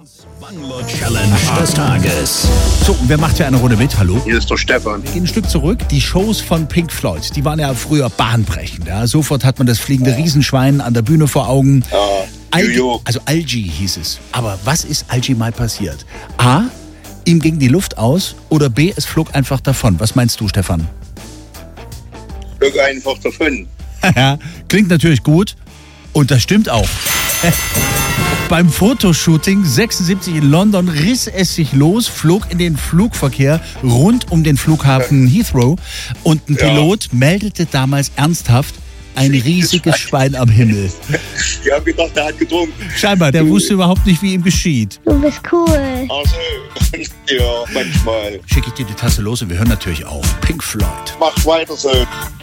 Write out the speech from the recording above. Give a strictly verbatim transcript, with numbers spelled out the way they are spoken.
Bungalow Challenge des Tages. So, und wer macht hier eine Runde mit? Hallo? Hier ist der Stefan. Wir gehen ein Stück zurück. Die Shows von Pink Floyd, die waren ja früher bahnbrechend. Ja. Sofort hat man das fliegende ja. Riesenschwein an der Bühne vor Augen. Ja, Algie, also Algie hieß es. Aber was ist Algie mal passiert? A, ihm ging die Luft aus oder B, es flog einfach davon. Was meinst du, Stefan? Flog einfach davon. Ja, klingt natürlich gut und das stimmt auch. Beim Fotoshooting sechsundsiebzig in London riss es sich los, flog in den Flugverkehr rund um den Flughafen Heathrow und ein Pilot ja. meldete damals ernsthaft ein riesiges Schwein am Himmel. Wir haben gedacht, der hat getrunken. Scheinbar, der wusste überhaupt nicht, wie ihm geschieht. Du bist cool. Ach so, ja, manchmal. Schicke ich dir die Tasse los und wir hören natürlich auf. Pink Floyd. Mach weiter so.